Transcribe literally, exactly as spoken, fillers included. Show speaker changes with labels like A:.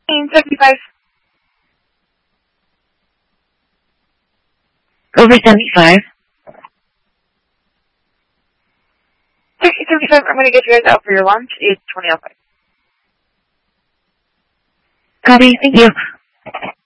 A: seventy-five.
B: Over seventy-five.
A: Taxi seventy-five, I'm going to get you guys out for your lunch. It's twenty oh five.
B: Copy, thank you.